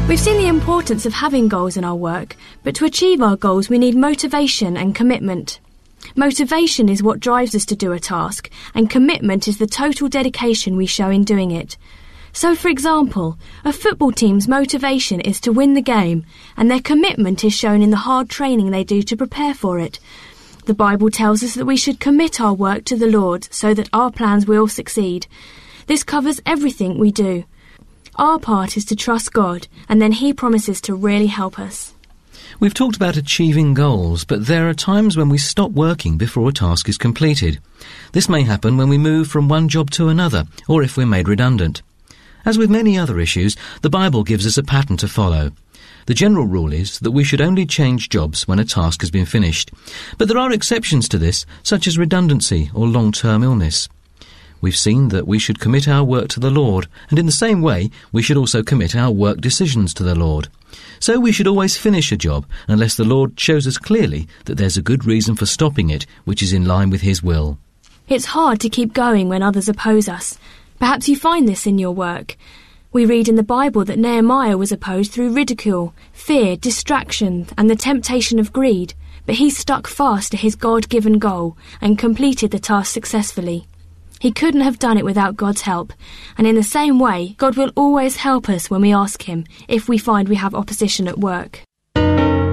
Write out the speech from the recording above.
We've seen the importance of having goals in our work, but to achieve our goals we need motivation and commitment. Motivation is what drives us to do a task, and commitment is the total dedication we show in doing it. So, for example, a football team's motivation is to win the game, and their commitment is shown in the hard training they do to prepare for it. The Bible tells us that we should commit our work to the Lord so that our plans will succeed. This covers everything we do. Our part is to trust God, and then He promises to really help us. We've talked about achieving goals, but there are times when we stop working before a task is completed. This may happen when we move from one job to another, or if we're made redundant. As with many other issues, the Bible gives us a pattern to follow. The general rule is that we should only change jobs when a task has been finished. But there are exceptions to this, such as redundancy or long-term illness. We've seen that we should commit our work to the Lord, and in the same way we should also commit our work decisions to the Lord. So we should always finish a job unless the Lord shows us clearly that there's a good reason for stopping it, which is in line with His will. It's hard to keep going when others oppose us. Perhaps you find this in your work. We read in the Bible that Nehemiah was opposed through ridicule, fear, distraction, and the temptation of greed, but he stuck fast to his God-given goal and completed the task successfully. He couldn't have done it without God's help, and in the same way, God will always help us when we ask Him if we find we have opposition at work.